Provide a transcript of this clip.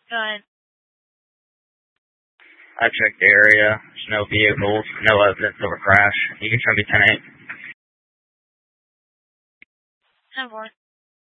Go ahead. I checked the area. There's no vehicles, no evidence of a crash. You can try me 10-8. 10-4.